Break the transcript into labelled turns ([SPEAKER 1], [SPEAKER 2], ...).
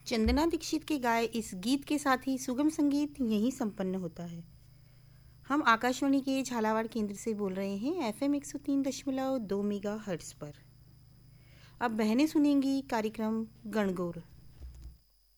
[SPEAKER 1] चंदना दीक्षित के गाए इस गीत के साथ ही सुगम संगीत यहीं संपन्न होता है। हम आकाशवाणी के झालावाड़ केंद्र से बोल रहे हैं एफएम 103.2 मेगा हर्ट्ज पर। अब बहनें सुनेंगी कार्यक्रम गणगौर।